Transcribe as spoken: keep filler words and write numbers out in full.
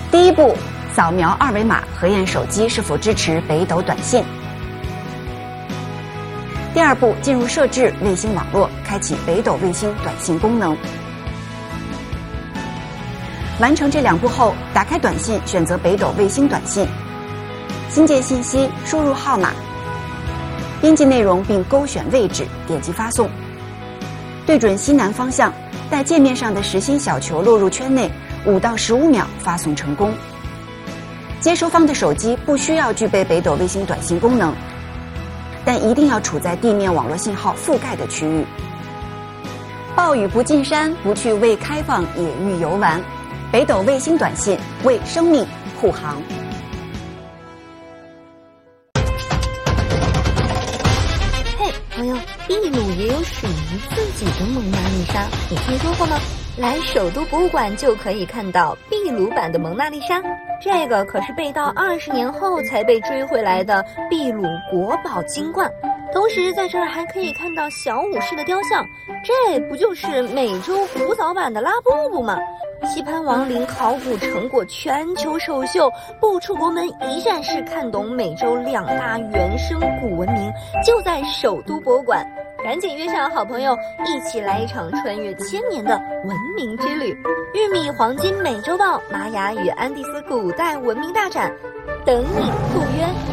第一步，扫描二维码核验手机是否支持北斗短信。第二步，进入设置卫星网络，开启北斗卫星短信功能。完成这两步后，打开短信，选择北斗卫星短信，新建信息，输入号码，编辑内容并勾选位置，点击发送。对准西南方向，待界面上的实心小球落入圈内，五到十五秒发送成功。接收方的手机不需要具备北斗卫星短信功能，但一定要处在地面网络信号覆盖的区域。暴雨不进山，不去未开放野域游玩。北斗卫星短信为生命护航。 嘿，朋友，秘鲁也有属于自己的蒙娜丽莎，你听说过吗？来首都博物馆就可以看到秘鲁版的蒙娜丽莎，这个可是被盗二十年后才被追回来的秘鲁国宝金冠。同时在这儿还可以看到小武士的雕像，这不就是美洲古早版的拉布布吗？棋盘王陵考古成果全球首秀，不出国门一站式看懂美洲两大原生古文明，就在首都博物馆。赶紧约上好朋友，一起来一场穿越千年的文明之旅。玉米黄金美洲豹，玛雅与安第斯古代文明大展，等你赴约。